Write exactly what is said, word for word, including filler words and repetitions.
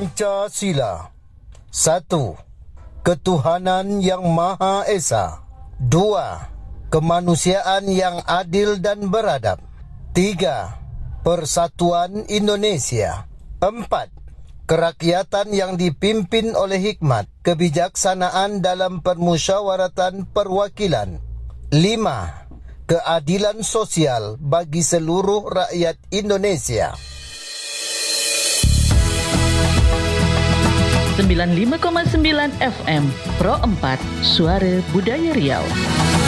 Pancasila. Satu, ketuhanan yang Maha Esa. Dua, kemanusiaan yang adil dan beradab. Tiga, persatuan Indonesia. Empat, kerakyatan yang dipimpin oleh hikmat, kebijaksanaan dalam permusyawaratan perwakilan. Lima, keadilan sosial bagi seluruh rakyat Indonesia. sembilan puluh lima koma sembilan F M Pro empat Suara Budaya Riau.